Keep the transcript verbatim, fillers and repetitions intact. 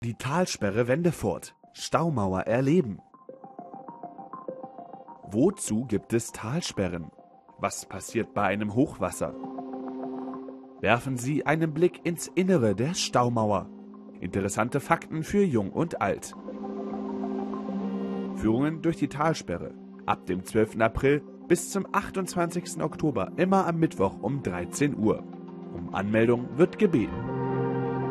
Die Talsperre Wendefurt. Staumauer erleben. Wozu gibt es Talsperren? Was passiert bei einem Hochwasser? Werfen Sie einen Blick ins Innere der Staumauer. Interessante Fakten für Jung und Alt. Führungen durch die Talsperre. Ab dem zwölften April bis zum achtundzwanzigsten Oktober, immer am Mittwoch um dreizehn Uhr. Um Anmeldung wird gebeten.